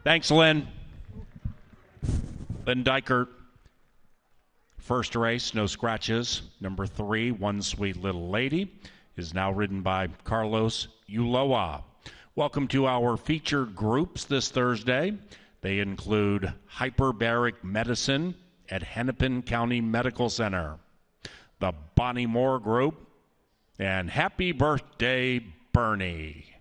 Thanks, Lynn. Lynn Dykert. First race, no scratches. Number 3, One Sweet Little Lady, is now ridden by Carlos Ulloa. Welcome to our featured groups this Thursday. They include Hyperbaric Medicine at Hennepin County Medical Center, the Bonnie Moore Group, and Happy Birthday, Bernie.